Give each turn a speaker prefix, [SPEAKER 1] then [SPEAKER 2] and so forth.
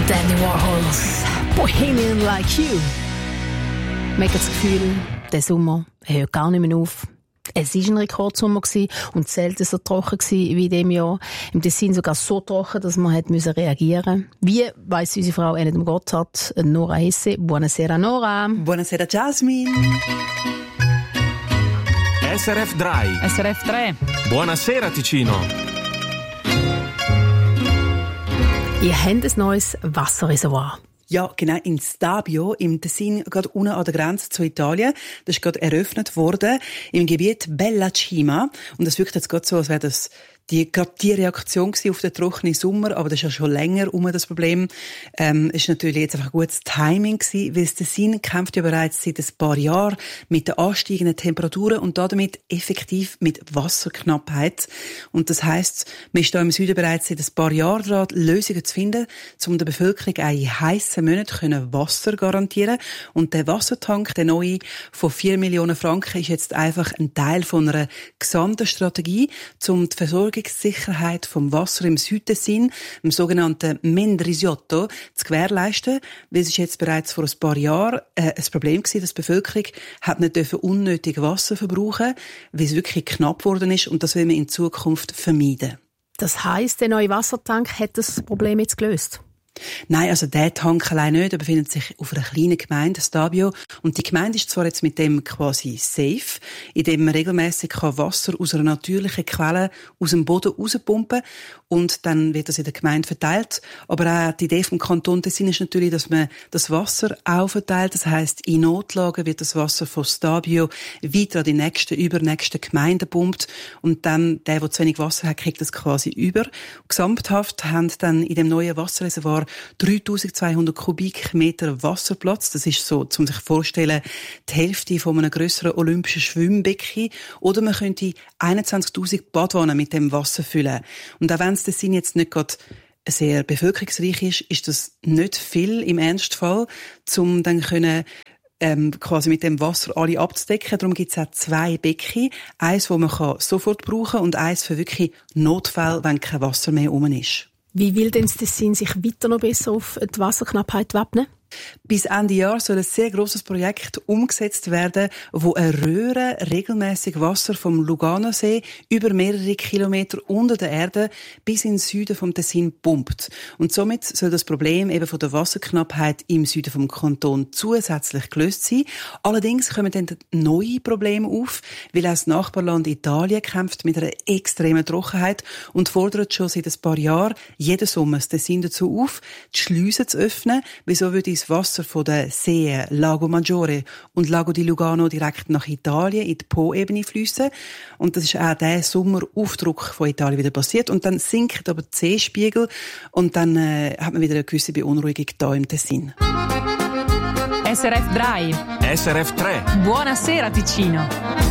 [SPEAKER 1] Danny Warhols Bohemian Like You. Man hat das Gefühl, der Sommer hört gar nicht mehr auf. Es war ein Rekordsommer und selten so trocken wie in diesem Jahr. Im Tessin sogar so trocken, dass man reagieren musste. Wie weiss unsere Frau Enedem Gotthard, Nora Hesse. Buonasera Nora.
[SPEAKER 2] Buonasera Jasmine.
[SPEAKER 3] SRF 3.
[SPEAKER 4] SRF 3.
[SPEAKER 3] Buonasera Ticino.
[SPEAKER 1] Ihr habt ein neues Wasserreservoir.
[SPEAKER 2] Ja, genau, in Stabio, im Tessin, gerade unten an der Grenze zu Italien. Das ist gerade eröffnet worden, im Gebiet Bella Cima. Und das wirkt jetzt gerade so, als wäre das gerade die Reaktion auf den trockenen Sommer, aber das ist ja schon länger das Problem. Ist natürlich jetzt einfach gutes Timing gewesen, weil das Tessin kämpft ja bereits seit ein paar Jahren mit den ansteigenden Temperaturen und damit effektiv mit Wasserknappheit. Und das heisst, man ist da im Süden bereits seit ein paar Jahren dran, Lösungen zu finden, um der Bevölkerung auch in heissen Monaten Wasser garantieren. Und der Wassertank, der neue von 4 Millionen Franken, ist jetzt einfach ein Teil von einer gesamten Strategie, um die Versorgungssicherheit vom Wasser im Südtessin, im sogenannten Mendrisiotto, zu gewährleisten. Weil es ist jetzt bereits vor ein paar Jahren ein Problem gewesen, dass die Bevölkerung hat nicht unnötig Wasser verbrauchen, weil es wirklich knapp geworden ist, und das will man in Zukunft vermeiden.
[SPEAKER 1] Das heisst, der neue Wassertank hat das Problem jetzt gelöst?
[SPEAKER 2] Nein, also der Tank allein nicht. Er befindet sich auf einer kleinen Gemeinde, Stabio. Und die Gemeinde ist zwar jetzt mit dem quasi safe, indem man regelmässig Wasser aus einer natürlichen Quelle aus dem Boden rauspumpen kann. Und dann wird das in der Gemeinde verteilt. Aber auch die Idee vom Kanton Tessin ist natürlich, dass man das Wasser auch verteilt. Das heisst, in Notlagen wird das Wasser von Stabio weiter an die übernächsten Gemeinden gepumpt. Und dann, der zu wenig Wasser hat, kriegt das quasi über. Gesamthaft haben dann in dem neuen Wasserreservoir 3200 Kubikmeter Wasserplatz. Das ist so, um sich vorzustellen, die Hälfte von einem grösseren olympischen Schwimmbecken. Oder man könnte 21.000 Badwannen mit dem Wasser füllen. Und auch wenn es Tessin jetzt nicht gerade sehr bevölkerungsreich ist, ist das nicht viel im Ernstfall, um dann quasi mit dem Wasser alle abzudecken. Darum gibt es auch 2 Becken. Eins, das man sofort brauchen kann, und eins für wirklich Notfälle, wenn kein Wasser mehr rum ist.
[SPEAKER 1] Wie will denn das Tessin sich weiter noch besser auf die Wasserknappheit wappnen?
[SPEAKER 2] Bis Ende Jahr soll ein sehr grosses Projekt umgesetzt werden, wo eine Röhre regelmäßig Wasser vom Luganosee über mehrere Kilometer unter der Erde bis in den Süden vom Tessin pumpt. Und somit soll das Problem eben von der Wasserknappheit im Süden vom Kanton zusätzlich gelöst sein. Allerdings kommen dann neue Probleme auf, weil auch das Nachbarland Italien kämpft mit einer extremen Trockenheit und fordert schon seit ein paar Jahren jeden Sommer das Tessin dazu auf, die Schliesse zu öffnen. Wieso würde das Wasser von den Seen Lago Maggiore und Lago di Lugano direkt nach Italien in die Po-Ebene fliessen. Und das ist auch der Sommeraufdruck von Italien wieder passiert. Und dann sinkt aber der Seespiegel und dann hat man wieder eine gewisse Beunruhigung hier im Tessin.
[SPEAKER 4] SRF 3.
[SPEAKER 3] SRF 3.
[SPEAKER 4] Buonasera Ticino.